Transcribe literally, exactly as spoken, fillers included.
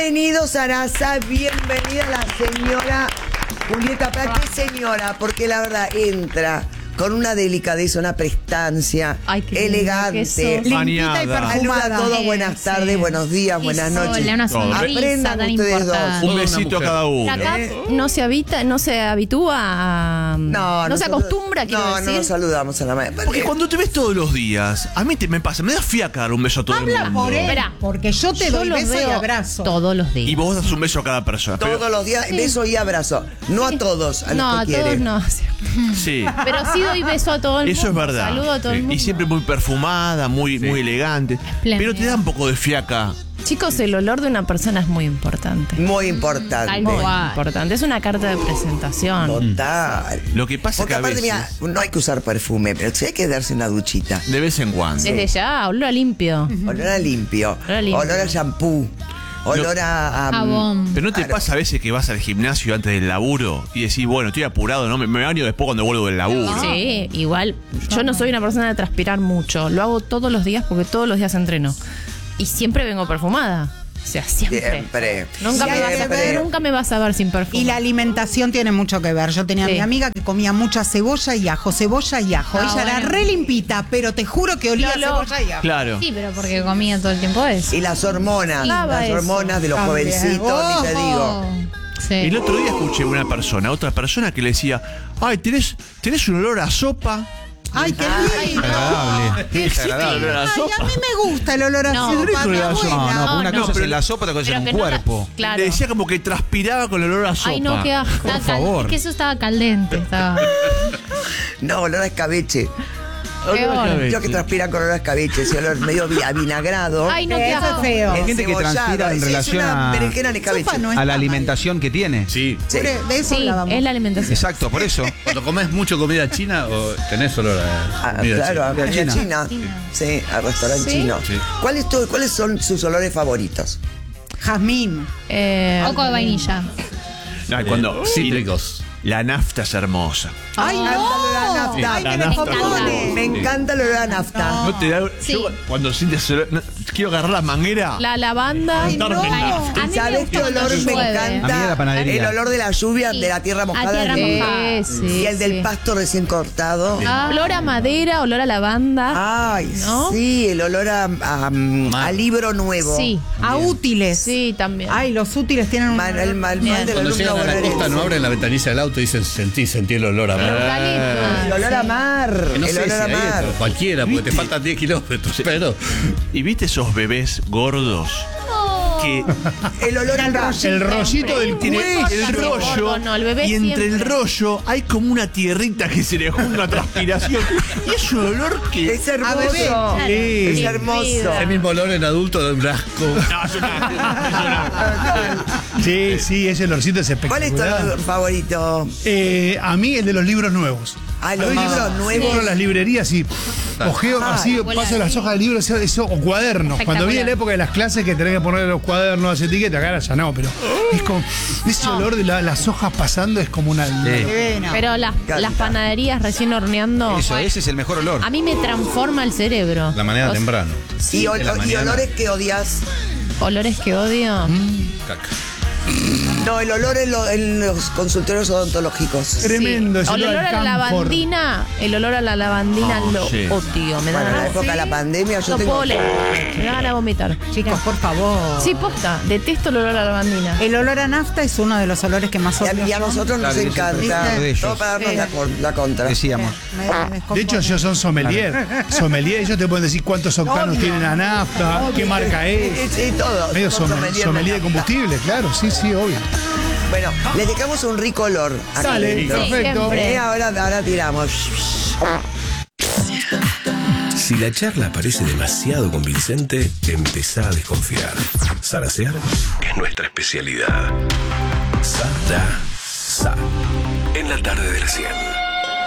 Bienvenidos a NASA, bienvenida la señora Julieta Prat. ¿Qué señora? Porque la verdad entra con una delicadeza, una prestancia. Ay, qué elegante, limpita y perfumada. Saluda a todos, Sí, buenas sí. tardes, buenos días, Y buenas sola, noches. una sonrisa Aprendan tan ustedes importante. dos. Un besito a cada uno. Acá ¿Eh? no se habita, no se habitúa a. No, no se nosotros- acostumbra, quiero No, decir. no nos saludamos a la mañana. Porque cuando te ves todos los días, a mí te, me pasa, me da fiaca dar un beso a todo el Habla mundo. por él, Esperá. porque yo te Yo doy los beso y veo abrazo. todos los días. Y vos das un beso a cada persona. Pero- Todos los días, beso y abrazo. No a todos, a no, los a que todos quiere. no. Sí. Pero sí doy beso a todo el mundo. Eso es verdad. Saludo a todo el Sí. mundo. Y siempre muy perfumada, muy, muy elegante. Espléndida. Pero te da un poco de fiaca. Chicos, el olor de una persona es muy importante. Muy importante. Muy importante. Es una carta de presentación. Total. Lo que pasa Porque que a aparte, veces, mira, no hay que usar perfume, pero sí hay que darse una duchita. de vez en cuando. Desde ya, olor a limpio. Olor a limpio, Olor a limpio. olor a shampoo, olor a, a- Jabón. Pero no te Claro. pasa a veces que vas al gimnasio antes del laburo y decís, bueno, estoy apurado, no me, me baño después cuando vuelvo del laburo. Sí, igual. Yo no soy una persona de transpirar mucho. Lo hago todos los días porque todos los días entreno. Y siempre vengo perfumada. O sea, siempre. Siempre. Nunca, me vas a, Siempre. nunca me vas a ver sin perfume. Y la alimentación tiene mucho que ver. Yo tenía a Sí. mi amiga que comía mucha cebolla y ajo, cebolla y ajo. Ah, Ella era bueno. re limpita, pero te juro que olía Lolo. cebolla y ajo. Claro. Sí, pero porque comía todo el tiempo eso. Y las hormonas, Lava las eso. hormonas de los También. jovencitos, ni te digo. Sí. El otro día escuché a una persona, otra persona que le decía, ay, tenés, tenés un olor a sopa. Ay, qué lindo. Agradable. Qué Es agradable. olor a Ay, sopa. a mí me gusta el olor a No. sopa. Rico el mi olor a sopa. abuela. No, no, una No, cosa pero- es la sopa, otra cosa Pero es que un no la- cuerpo. claro. Le decía como que transpiraba con el olor a sopa. Ay, no, qué asco. Estaba cal- favor. Es que eso estaba caldente. Estaba. No, olor a escabeche. Peor. Yo que transpira con olor a escabeche, ese olor medio vi- avinagrado. Ay, no, qué Eso es asco. feo. Hay gente que Encebollado. transpira en Sí, es relación una a- berenjena en escabeche. Sopa no es A la tan alimentación que tiene. Sí. Sí. mal. De eso Sí, hablábamos. es la alimentación. Exacto, por eso. Cuando comes mucho comida china, o tenés olor a Ah, comida claro, a china. comida China. china. Sí, al restaurante ¿Sí? chino. Sí. ¿Cuáles, tu- ¿Cuáles son sus olores favoritos? Jazmín. Eh, Coco de vainilla. Ay, cuando, Cítricos. La nafta es hermosa. Ay, Me encanta el olor a nafta. Ay, La me nafta. descompone. Me encanta el olor a nafta. ¿No te da, Sí. yo cuando sientes olor- no, quiero agarrar la manguera. la lavanda. Ay, no. A mí me ¿Sabes gusta qué cuando olor me llueve. A mí encanta? de la panadería. El olor de la lluvia, Sí. de la tierra A mojada. tierra y- mojada. Eh, sí, y el del sí. pasto recién cortado. Ah. Olor a madera, olor a lavanda. Ay, ¿No? sí, el olor a, a, a libro nuevo. Sí, A útiles. sí, también. Ay, los útiles tienen un. Man- el mal, Bien. mal del Cuando alumno llegan a la bonaerense. costa no abren la ventanilla del auto y dicen sentí, sentí el olor a mar. Eucalipto. El olor a mar. Que no el sé si olor a ahí, mar. pero cualquiera, porque te ¿Viste? faltan diez kilómetros. Pero ¿Y viste esos bebés gordos? Que El olor al rollo. el rollito del tiene importa el si es rollo gordo o no, el bebé y entre siempre. el rollo hay como una tierrita que se le junta una transpiración y es un olor que Es hermoso. bebé. Sí. Es Sí, hermoso. vida. el mismo olor en adulto de un asco. No, es una- Sí, sí, ese olorcito es ¿Cuál es tu espectacular. olor favorito? Eh, a mí el de los libros nuevos. Ah, los A veces libros nuevos. entro a las librerías y ojeo así, paso las hojas de libros eso, eso, o cuadernos. Cuando viene la época de las clases que tenés que poner los cuadernos, las etiquetas, acá ya no, pero es como ese olor de la- las hojas pasando es como una. Qué bueno. Pero las, encanta. las panaderías recién horneando, Eso, ese es el mejor olor. a mí me transforma el cerebro. La mañana Los temprano. Y, ol- en la y mañana. olores que odias. olores que odio. Caca. No, el olor en, lo- en los consultorios odontológicos. Tremendo ese Sí. El olor olor al a la camphor. lavandina, el olor a la lavandina Oh, lo sí. odio. Me da Bueno, en la ganas. época de la pandemia yo No tengo... puedo leer. Me da ganas de vomitar. Chicos, por favor. Sí, posta. Detesto el olor a la lavandina. El olor a nafta es uno de los olores que más Y a, odio. y a yo. nosotros nos Claro, yo encanta. siempre de ellos. Todo para darnos la, con- la contra. Decíamos. Me- me descompone. De hecho, ellos son sommelier. Sommelier, ellos te pueden decir cuántos octanos tienen la nafta, qué marca es. Sí, sí, todo. Medio Somos sommelier, sommelier sommelier de nafta. combustible, claro, sí, sí, obvio. Bueno, les dejamos un rico olor. aquí Sale, dentro. perfecto. siempre. Eh, ahora, ahora tiramos. Si la charla parece demasiado convincente, empezá a desconfiar. Zarasear es nuestra especialidad. Sa, da, sa. En la tarde de la cien.